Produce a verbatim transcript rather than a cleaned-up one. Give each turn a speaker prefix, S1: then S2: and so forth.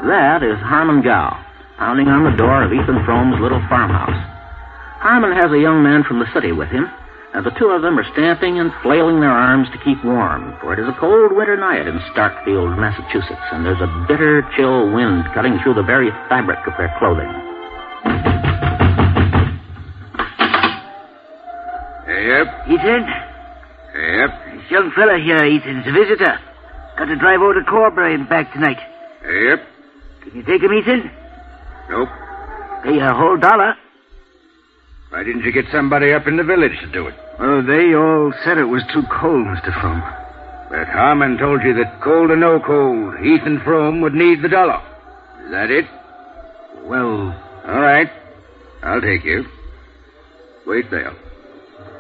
S1: That is Harmon Gow, pounding on the door of Ethan Frome's little farmhouse. Harmon has a young man from the city with him, and the two of them are stamping and flailing their arms to keep warm, for it is a cold winter night in Starkfield, Massachusetts, and there's a bitter, chill wind cutting through the very fabric of their clothing.
S2: Yep.
S3: Ethan?
S2: Yep.
S3: This young fella here, Ethan's a visitor. Got to drive over to Corbray and back tonight.
S2: Yep.
S3: Can you take him, Ethan?
S2: Nope.
S3: Pay a whole dollar.
S2: Why didn't you get somebody up in the village to do it?
S4: Well, they all said it was too cold, Mister Frome.
S2: But Harmon told you that cold or no cold, Ethan Frome would need the dollar. Is that it?
S4: Well...
S2: All right. I'll take you. Wait there.